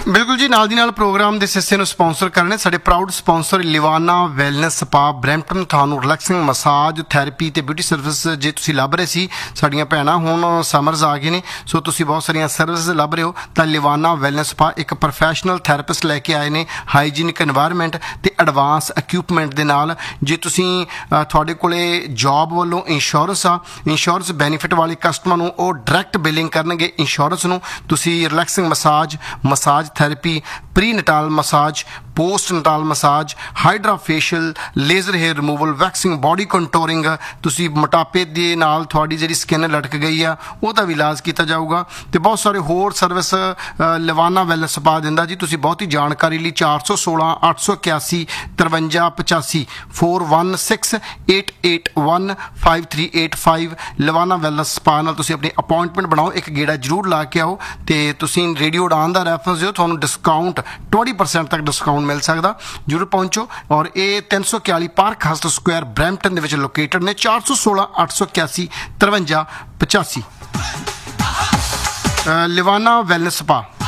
ਬਿਲਕੁਲ ਜੀ, ਨਾਲ ਦੀ ਨਾਲ ਪ੍ਰੋਗਰਾਮ ਦੇ ਹਿੱਸੇ ਨੂੰ ਸਪਾਂਸਰ ਕਰਨੇ ਸਾਡੇ proud sponsor ਲਿਵਾਨਾ wellness spa Brampton. ਤੁਹਾਨੂੰ ਰਿਲੈਕਸਿੰਗ ਮਸਾਜ ਥੈਰੇਪੀ ਤੇ ਬਿਊਟੀ ਸਰਵਿਸ ਜੇ ਤੁਸੀਂ ਲੱਭ ਰਹੇ ਸੀ, ਸਾਡੀਆਂ ਭੈਣਾਂ ਹੁਣ ਸਮਰਜ਼ ਆ ਗਏ ਨੇ, ਸੋ ਤੁਸੀਂ ਬਹੁਤ ਸਾਰੀਆਂ ਸਰਵਿਸ ਲੱਭ ਰਹੇ ਹੋ ਤਾਂ ਲਿਵਾਨਾ ਵੈਲਨੈਸ ਸਪਾ ਇੱਕ ਪ੍ਰੋਫੈਸ਼ਨਲ ਥੈਰੇਪਿਸਟ ਲੈ ਕੇ ਆਏ ਨੇ, ਹਾਈਜੀਨਿਕ এনवायरमेंट ਤੇ ਐਡਵਾਂਸ ਇਕਵਿਪਮੈਂਟ ਦੇ ਨਾਲ। ਜੇ ਤੁਸੀਂ ਤੁਹਾਡੇ ਕੋਲੇ ਜੌਬ ਵੱਲੋਂ ਇੰਸ਼ੋਰੈਂਸ ਆ, ਇੰਸ਼ੋਰੈਂਸ ਬੈਨੀਫਿਟ ਵਾਲੇ ਕਸਟਮਰ ਨੂੰ ਉਹ ਡਾਇਰੈਕਟ ਬਿਲਿੰਗ ਕਰਨਗੇ ਇੰਸ਼ੋਰੈਂਸ ਨੂੰ। ਤੁਸੀਂ relaxing massage therapy, pre ਨਟਾਲ massage, post ਨਟਾਲ massage, hydra facial, laser hair removal, waxing, body ਕੰਟੋਰਿੰਗ, ਤੁਸੀਂ ਮੋਟਾਪੇ ਦੇ ਨਾਲ ਤੁਹਾਡੀ ਜਿਹੜੀ ਸਕਿਨ ਲਟਕ ਗਈ ਆ ਉਹਦਾ ਵੀ ਇਲਾਜ ਕੀਤਾ ਜਾਊਗਾ ਤੇ ਬਹੁਤ ਸਾਰੇ ਹੋਰ ਸਰਵਿਸ ਲਿਵਾਨਾ ਵੈਲਨੈਸ ਸਪਾ ਦਿੰਦਾ ਜੀ। ਤੁਸੀਂ ਬਹੁਤੀ ਜਾਣਕਾਰੀ ਲਈ 416 881 5385 416881 5385 ਲਿਵਾਨਾ ਵੈਲਨੈਸ ਸਪਾ ਨਾਲ ਤੁਸੀਂ ਆਪਣੀ ਅਪਾਇੰਟਮੈਂਟ ਬਣਾਓ, ਇੱਕ ਗੇੜਾ ਜ਼ਰੂਰ ਲਾ ਕੇ ਆਓ ਤੇ ਤੁਸੀਂ ਰੇਡੀਓ ਉਡਾਨ ਦਾ ਰੈਫਰੈਂਸ ਦਿਓ, ਤੁਹਾਨੂੰ ਡਿਸਕਾਊਂਟ 20% ਤੱਕ ਡਿਸਕਾਊਂਟ ਮਿਲ ਸਕਦਾ। ਜ਼ਰੂਰ ਪਹੁੰਚੋ। ਔਰ ਇਹ 341 ਪਾਰਕ ਹਸਟ ਸਕੁਆਇਰ ਬਰੈਂਪਟਨ ਦੇ ਵਿੱਚ ਲੋਕੇਟਡ ਨੇ। 416 881 5385 ਲਿਵਾਨਾ ਵੈਲਨੈਸ ਸਪਾ।